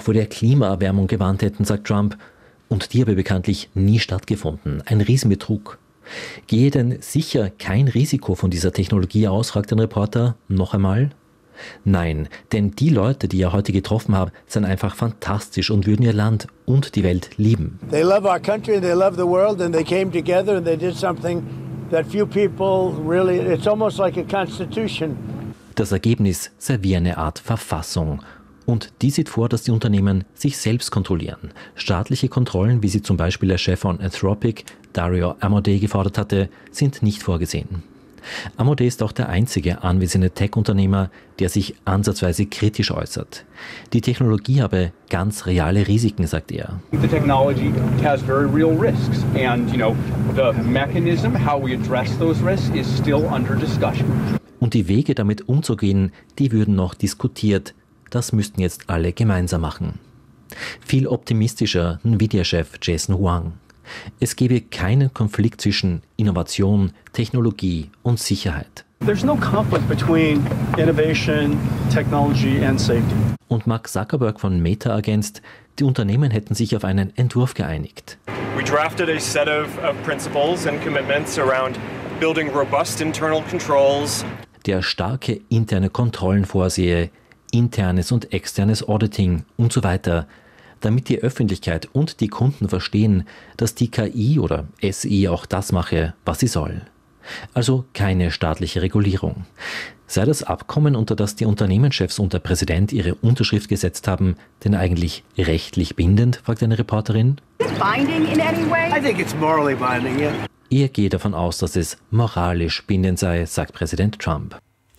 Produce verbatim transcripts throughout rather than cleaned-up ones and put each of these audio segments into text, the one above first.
vor der Klimaerwärmung gewarnt hätten, sagt Trump. Und die habe bekanntlich nie stattgefunden. Ein Riesenbetrug. Gehe denn sicher kein Risiko von dieser Technologie aus, fragt ein Reporter noch einmal. Nein, denn die Leute, die er heute getroffen hat, sind einfach fantastisch und würden ihr Land und die Welt lieben. They love our country, they love the world and they came together and they did something that few people really, it's almost like a constitution. Das Ergebnis sei wie eine Art Verfassung. Und die sieht vor, dass die Unternehmen sich selbst kontrollieren. Staatliche Kontrollen, wie sie zum Beispiel der Chef von Anthropic, Dario Amodei, gefordert hatte, sind nicht vorgesehen. Amodei ist auch der einzige anwesende Tech-Unternehmer, der sich ansatzweise kritisch äußert. Die Technologie habe ganz reale Risiken, sagt er. The technology has very real risks and you know the mechanism how we address those risks is still under discussion. Und die Wege damit umzugehen, die würden noch diskutiert. Das müssten jetzt alle gemeinsam machen. Viel optimistischer Nvidia-Chef Jensen Huang. Es gebe keinen Konflikt zwischen Innovation, Technologie und Sicherheit. There's no conflict between innovation, technology and safety. Und Mark Zuckerberg von Meta ergänzt, die Unternehmen hätten sich auf einen Entwurf geeinigt. We drafted a set of, of principles and commitments around building robust internal controls. Der starke interne Kontrollen vorsehe, internes und externes Auditing und so weiter, damit die Öffentlichkeit und die Kunden verstehen, dass die K I oder S I auch das mache, was sie soll. Also keine staatliche Regulierung. Sei das Abkommen, unter das die Unternehmenschefs und der Präsident ihre Unterschrift gesetzt haben, denn eigentlich rechtlich bindend, fragt eine Reporterin. Binding in any way? I think it's morally binding, yeah. Er geht davon aus, dass es moralisch bindend sei, sagt Präsident Trump.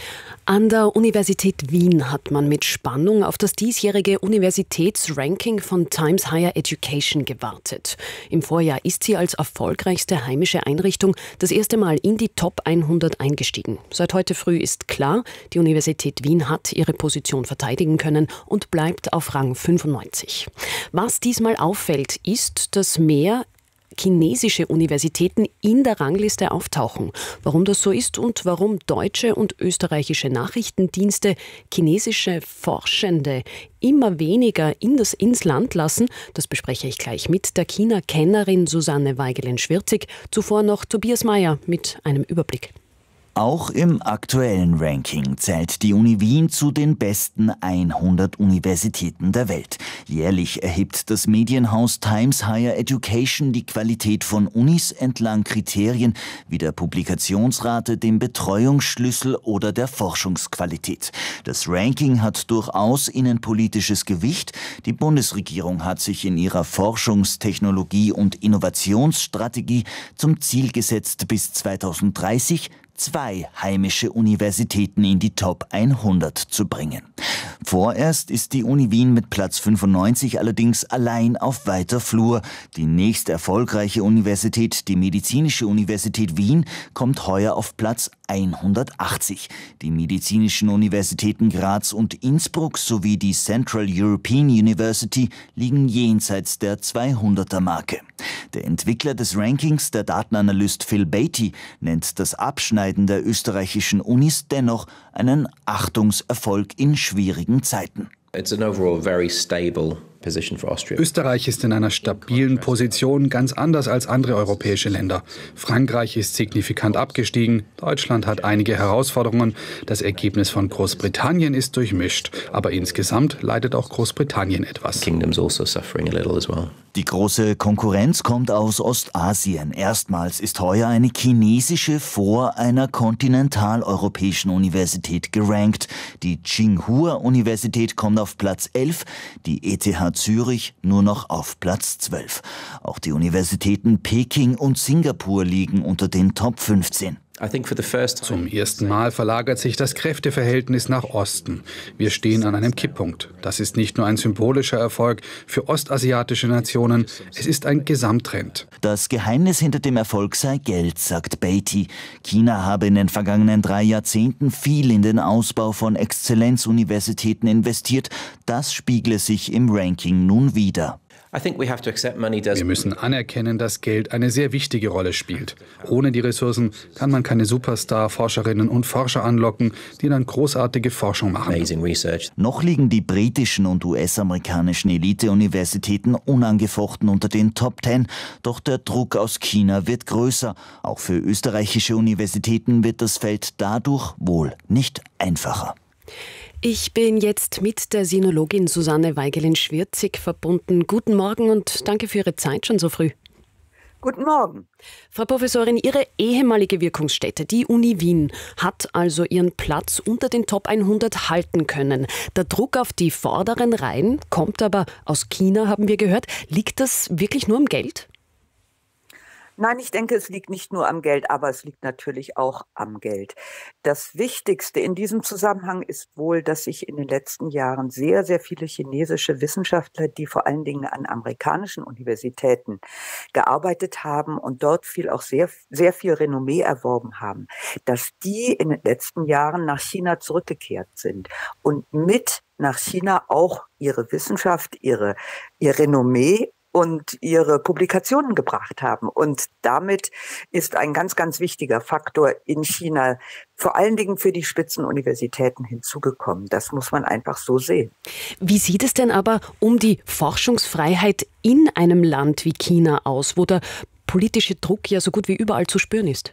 An der Universität Wien hat man mit Spannung auf das diesjährige Universitätsranking von Times Higher Education gewartet. Im Vorjahr ist sie als erfolgreichste heimische Einrichtung das erste Mal in die Top hundert eingestiegen. Seit heute früh ist klar, die Universität Wien hat ihre Position verteidigen können und bleibt auf Rang fünfundneunzig. Was diesmal auffällt, ist, dass mehr chinesische Universitäten in der Rangliste auftauchen. Warum das so ist und warum deutsche und österreichische Nachrichtendienste chinesische Forschende immer weniger in das, ins Land lassen, das bespreche ich gleich mit der China-Kennerin Susanne Weigelin-Schwirtzig. Zuvor noch Tobias Mayer mit einem Überblick. Auch im aktuellen Ranking zählt die Uni Wien zu den besten hundert Universitäten der Welt. Jährlich erhebt das Medienhaus Times Higher Education die Qualität von Unis entlang Kriterien wie der Publikationsrate, dem Betreuungsschlüssel oder der Forschungsqualität. Das Ranking hat durchaus innenpolitisches Gewicht. Die Bundesregierung hat sich in ihrer Forschungs-, Technologie- und Innovationsstrategie zum Ziel gesetzt, bis zweitausenddreißig zwei heimische Universitäten in die Top hundert zu bringen. Vorerst ist die Uni Wien mit Platz fünfundneunzig allerdings allein auf weiter Flur. Die nächst erfolgreiche Universität, die Medizinische Universität Wien, kommt heuer auf Platz hundertachtzig. Die medizinischen Universitäten Graz und Innsbruck sowie die Central European University liegen jenseits der zweihunderter-Marke. Der Entwickler des Rankings, der Datenanalyst Phil Beatty, nennt das Abschneiden der österreichischen Unis dennoch einen Achtungserfolg in schwierigen Zeiten. It's an overall very stable position for Austria. Österreich ist in einer stabilen Position, ganz anders als andere europäische Länder. Frankreich ist signifikant abgestiegen, Deutschland hat einige Herausforderungen, das Ergebnis von Großbritannien ist durchmischt, aber insgesamt leidet auch Großbritannien etwas. Kingdom's also suffering a little as well. Die große Konkurrenz kommt aus Ostasien. Erstmals ist heuer eine chinesische vor einer kontinentaleuropäischen Universität gerankt. Die Tsinghua-Universität kommt auf Platz elf, die E T H Zürich nur noch auf Platz zwölf. Auch die Universitäten Peking und Singapur liegen unter den Top fünfzehn. Zum ersten Mal verlagert sich das Kräfteverhältnis nach Osten. Wir stehen an einem Kipppunkt. Das ist nicht nur ein symbolischer Erfolg für ostasiatische Nationen, es ist ein Gesamttrend. Das Geheimnis hinter dem Erfolg sei Geld, sagt Beatty. China habe in den vergangenen drei Jahrzehnten viel in den Ausbau von Exzellenzuniversitäten investiert. Das spiegle sich im Ranking nun wider. Wir müssen anerkennen, dass Geld eine sehr wichtige Rolle spielt. Ohne die Ressourcen kann man keine Superstar-Forscherinnen und Forscher anlocken, die dann großartige Forschung machen. Noch liegen die britischen und U S-amerikanischen Elite-Universitäten unangefochten unter den Top Ten, doch der Druck aus China wird größer. Auch für österreichische Universitäten wird das Feld dadurch wohl nicht einfacher. Ich bin jetzt mit der Sinologin Susanne Weigelin-Schwirzig verbunden. Guten Morgen und danke für Ihre Zeit schon so früh. Guten Morgen. Frau Professorin, Ihre ehemalige Wirkungsstätte, die Uni Wien, hat also ihren Platz unter den Top hundert halten können. Der Druck auf die vorderen Reihen kommt aber aus China, haben wir gehört. Liegt das wirklich nur am Geld? Nein, ich denke, es liegt nicht nur am Geld, aber es liegt natürlich auch am Geld. Das Wichtigste in diesem Zusammenhang ist wohl, dass sich in den letzten Jahren sehr, sehr viele chinesische Wissenschaftler, die vor allen Dingen an amerikanischen Universitäten gearbeitet haben und dort viel auch sehr, sehr viel Renommee erworben haben, dass die in den letzten Jahren nach China zurückgekehrt sind und mit nach China auch ihre Wissenschaft, ihre, ihr Renommee und ihre Publikationen gebracht haben. Und damit ist ein ganz, ganz wichtiger Faktor in China vor allen Dingen für die Spitzenuniversitäten hinzugekommen. Das muss man einfach so sehen. Wie sieht es denn aber um die Forschungsfreiheit in einem Land wie China aus, wo der politische Druck ja so gut wie überall zu spüren ist?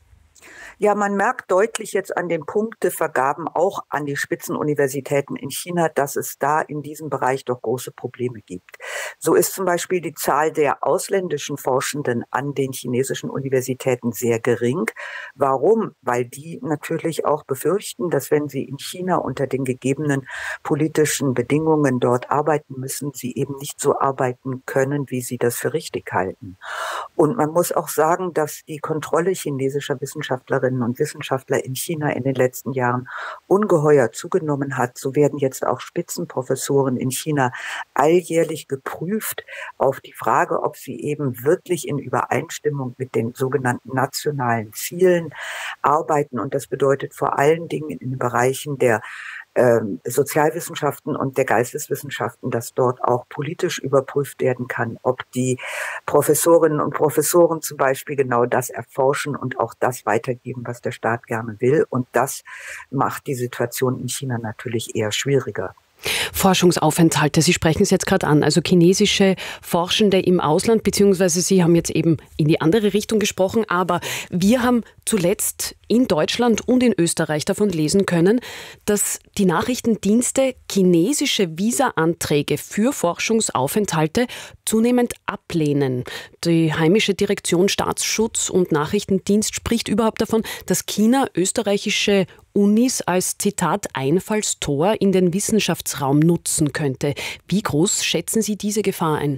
Ja, man merkt deutlich jetzt an den Punktevergaben auch an die Spitzenuniversitäten in China, dass es da in diesem Bereich doch große Probleme gibt. So ist zum Beispiel die Zahl der ausländischen Forschenden an den chinesischen Universitäten sehr gering. Warum? Weil die natürlich auch befürchten, dass wenn sie in China unter den gegebenen politischen Bedingungen dort arbeiten müssen, sie eben nicht so arbeiten können, wie sie das für richtig halten. Und man muss auch sagen, dass die Kontrolle chinesischer Wissenschaftlerinnen und Wissenschaftler in China in den letzten Jahren ungeheuer zugenommen hat. So werden jetzt auch Spitzenprofessoren in China alljährlich geprüft auf die Frage, ob sie eben wirklich in Übereinstimmung mit den sogenannten nationalen Zielen arbeiten. Und das bedeutet vor allen Dingen in den Bereichen der Ähm, Sozialwissenschaften und der Geisteswissenschaften, dass dort auch politisch überprüft werden kann, ob die Professorinnen und Professoren zum Beispiel genau das erforschen und auch das weitergeben, was der Staat gerne will. Und das macht die Situation in China natürlich eher schwieriger. Forschungsaufenthalte, Sie sprechen es jetzt gerade an, also chinesische Forschende im Ausland, beziehungsweise Sie haben jetzt eben in die andere Richtung gesprochen, aber wir haben zuletzt in Deutschland und in Österreich davon lesen können, dass die Nachrichtendienste chinesische Visa-Anträge für Forschungsaufenthalte zunehmend ablehnen. Die heimische Direktion Staatsschutz und Nachrichtendienst spricht überhaupt davon, dass China österreichische Unis als, Zitat, Einfallstor in den Wissenschaftsraum nutzen könnte. Wie groß schätzen Sie diese Gefahr ein?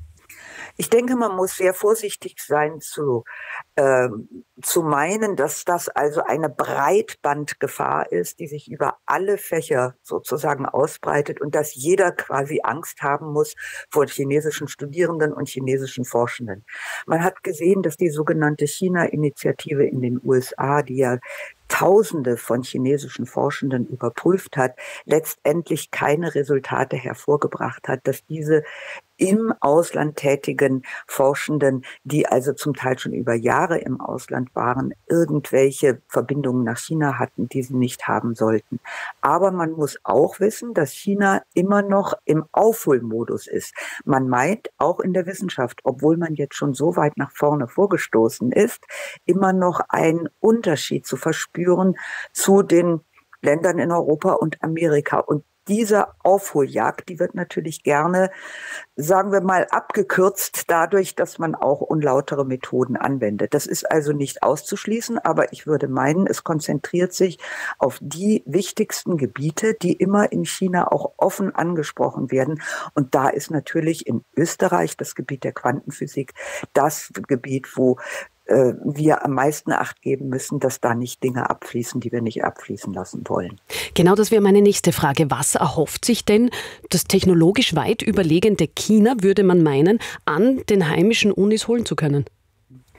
Ich denke, man muss sehr vorsichtig sein zu, äh, zu meinen, dass das also eine Breitbandgefahr ist, die sich über alle Fächer sozusagen ausbreitet und dass jeder quasi Angst haben muss vor chinesischen Studierenden und chinesischen Forschenden. Man hat gesehen, dass die sogenannte China-Initiative in den U S A, die ja Tausende von chinesischen Forschenden überprüft hat, letztendlich keine Resultate hervorgebracht hat, dass diese im Ausland tätigen Forschenden, die also zum Teil schon über Jahre im Ausland waren, irgendwelche Verbindungen nach China hatten, die sie nicht haben sollten. Aber man muss auch wissen, dass China immer noch im Aufholmodus ist. Man meint auch in der Wissenschaft, obwohl man jetzt schon so weit nach vorne vorgestoßen ist, immer noch einen Unterschied zu verspüren zu den Ländern in Europa und Amerika. Und diese Aufholjagd, die wird natürlich gerne, sagen wir mal, abgekürzt dadurch, dass man auch unlautere Methoden anwendet. Das ist also nicht auszuschließen, aber ich würde meinen, es konzentriert sich auf die wichtigsten Gebiete, die immer in China auch offen angesprochen werden. Und da ist natürlich in Österreich das Gebiet der Quantenphysik das Gebiet, wo wir am meisten Acht geben müssen, dass da nicht Dinge abfließen, die wir nicht abfließen lassen wollen. Genau, das wäre meine nächste Frage. Was erhofft sich denn das technologisch weit überlegene China, würde man meinen, an den heimischen Unis holen zu können?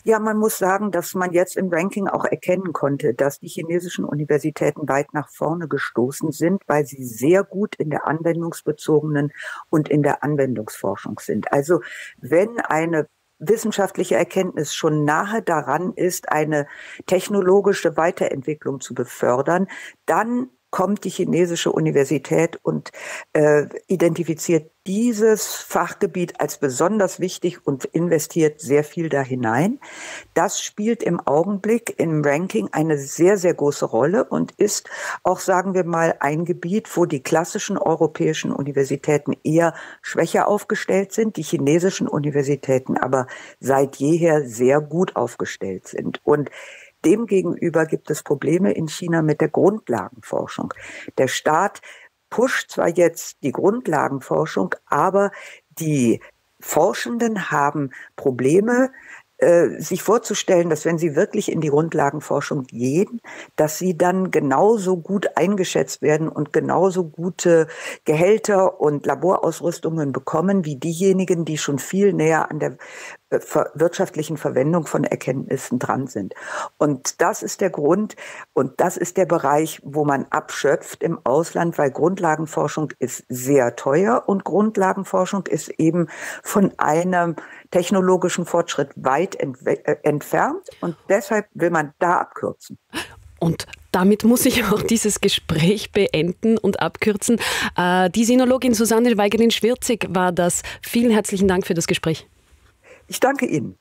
Ja, man muss sagen, dass man jetzt im Ranking auch erkennen konnte, dass die chinesischen Universitäten weit nach vorne gestoßen sind, weil sie sehr gut in der anwendungsbezogenen und in der Anwendungsforschung sind. Also wenn eine wissenschaftliche Erkenntnis schon nahe daran ist, eine technologische Weiterentwicklung zu befördern, dann kommt die chinesische Universität und äh, identifiziert dieses Fachgebiet als besonders wichtig und investiert sehr viel da hinein. Das spielt im Augenblick im Ranking eine sehr, sehr große Rolle und ist auch, sagen wir mal, ein Gebiet, wo die klassischen europäischen Universitäten eher schwächer aufgestellt sind, die chinesischen Universitäten aber seit jeher sehr gut aufgestellt sind. Und demgegenüber gibt es Probleme in China mit der Grundlagenforschung. Der Staat pusht zwar jetzt die Grundlagenforschung, aber die Forschenden haben Probleme, äh, sich vorzustellen, dass wenn sie wirklich in die Grundlagenforschung gehen, dass sie dann genauso gut eingeschätzt werden und genauso gute Gehälter und Laborausrüstungen bekommen wie diejenigen, die schon viel näher an der wirtschaftlichen Verwendung von Erkenntnissen dran sind. Und das ist der Grund und das ist der Bereich, wo man abschöpft im Ausland, weil Grundlagenforschung ist sehr teuer und Grundlagenforschung ist eben von einem technologischen Fortschritt weit entfernt und deshalb will man da abkürzen. Und damit muss ich auch dieses Gespräch beenden und abkürzen. Äh, die Sinologin Susanne Weigerin-Schwirzig war das. Vielen herzlichen Dank für das Gespräch. Ich danke Ihnen.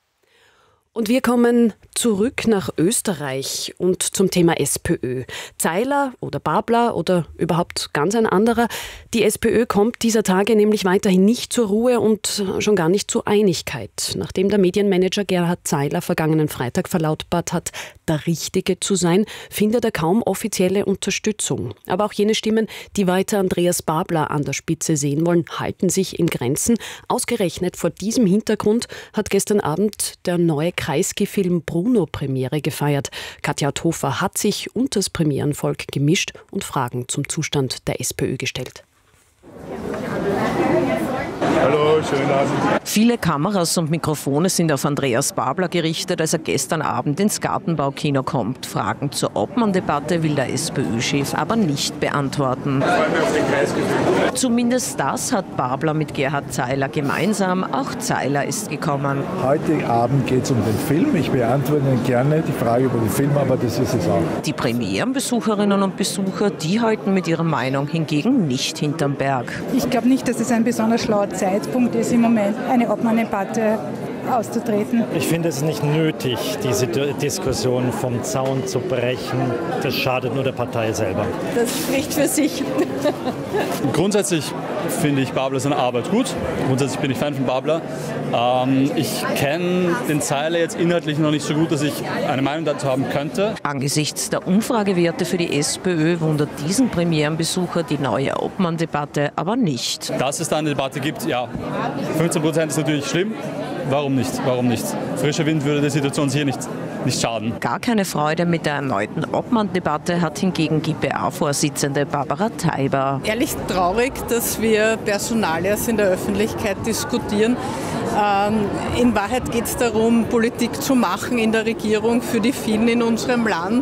Und wir kommen zurück nach Österreich und zum Thema SPÖ. Zeiler oder Babler oder überhaupt ganz ein anderer. Die SPÖ kommt dieser Tage nämlich weiterhin nicht zur Ruhe und schon gar nicht zur Einigkeit. Nachdem der Medienmanager Gerhard Zeiler vergangenen Freitag verlautbart hat, der Richtige zu sein, findet er kaum offizielle Unterstützung. Aber auch jene Stimmen, die weiter Andreas Babler an der Spitze sehen wollen, halten sich in Grenzen. Ausgerechnet vor diesem Hintergrund hat gestern Abend der neue Kreisky-Film Bruno Premiere gefeiert. Katja Thofer hat sich unter das Premierenvolk gemischt und Fragen zum Zustand der SPÖ gestellt. Hallo, schönen Abend. Viele Kameras und Mikrofone sind auf Andreas Babler gerichtet, als er gestern Abend ins Gartenbaukino kommt. Fragen zur Obmann-Debatte will der SPÖ-Chef aber nicht beantworten. Zumindest das hat Babler mit Gerhard Zeiler gemeinsam. Auch Zeiler ist gekommen. Heute Abend geht es um den Film. Ich beantworte Ihnen gerne die Frage über den Film, aber das ist es auch. Die Premierenbesucherinnen und Besucher, die halten mit ihrer Meinung hingegen nicht hinterm Berg. Ich glaube nicht, dass es ein besonders schlauer Zeitpunkt ist, im Moment eine Obmann-Debatte auszutreten. Ich finde es nicht nötig, diese Diskussion vom Zaun zu brechen. Das schadet nur der Partei selber. Das spricht für sich. Grundsätzlich finde ich Babler seine Arbeit gut. Grundsätzlich bin ich Fan von Babler. Ähm, ich kenne den Zeiler jetzt inhaltlich noch nicht so gut, dass ich eine Meinung dazu haben könnte. Angesichts der Umfragewerte für die SPÖ wundert diesen Premierenbesucher die neue Obmann-Debatte aber nicht. Dass es da eine Debatte gibt, ja. fünfzehn Prozent ist natürlich schlimm. Warum nicht? Warum nicht? Frischer Wind würde der Situation sicher nicht, nicht schaden. Gar keine Freude mit der erneuten Obmann-Debatte hat hingegen G P A-Vorsitzende Barbara Teiber. Ehrlich traurig, dass wir Personalias in der Öffentlichkeit diskutieren. Ähm, in Wahrheit geht es darum, Politik zu machen in der Regierung für die vielen in unserem Land.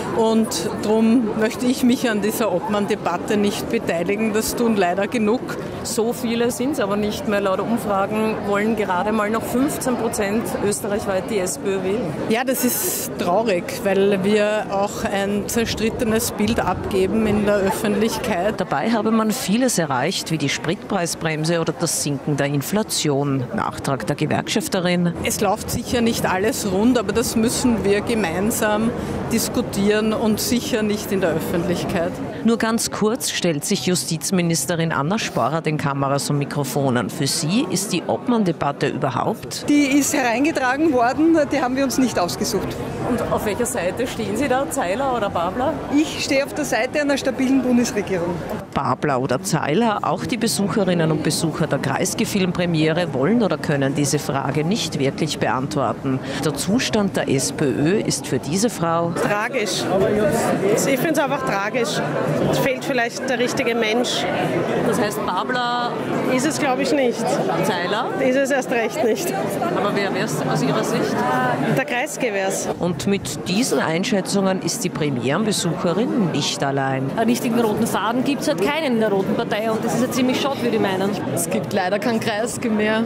Und darum möchte ich mich an dieser Obmann-Debatte nicht beteiligen. Das tun leider genug. So viele sind es aber nicht mehr. Laut Umfragen wollen gerade mal noch fünfzehn Prozent österreichweit die SPÖ wählen. Ja, das ist traurig, weil wir auch ein zerstrittenes Bild abgeben in der Öffentlichkeit. Dabei habe man vieles erreicht, wie die Spritpreisbremse oder das Sinken der Inflation. Nachtrag der Gewerkschafterin. Es läuft sicher nicht alles rund, aber das müssen wir gemeinsam diskutieren und sicher nicht in der Öffentlichkeit. Nur ganz kurz stellt sich Justizministerin Anna Sporrer den Kameras und Mikrofonen. Für sie ist die Obmann-Debatte überhaupt? Die ist hereingetragen worden, die haben wir uns nicht ausgesucht. Und auf welcher Seite stehen Sie da, Zeiler oder Babler? Ich stehe auf der Seite einer stabilen Bundesregierung. Babler oder Zeiler. Auch die Besucherinnen und Besucher der Kreisky-Filmpremiere wollen oder können diese Frage nicht wirklich beantworten. Der Zustand der SPÖ ist für diese Frau tragisch. Ich finde es einfach tragisch. Es fehlt vielleicht der richtige Mensch. Das heißt, Babler ist es, glaube ich, nicht. Zeiler? Ist es erst recht nicht. Aber wer wäre es aus Ihrer Sicht? Der Kreisky wär's. Und mit diesen Einschätzungen ist die Premierenbesucherin nicht allein. Einen richtigen roten Faden gibt es halt keinen in der Roten Partei und das ist ja ziemlich schade, würde ich meinen. Es gibt leider keinen Kreisky mehr.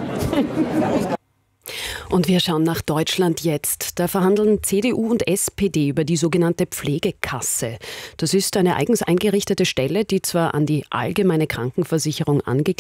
Und wir schauen nach Deutschland jetzt. Da verhandeln C D U und S P D über die sogenannte Pflegekasse. Das ist eine eigens eingerichtete Stelle, die zwar an die allgemeine Krankenversicherung angegliedert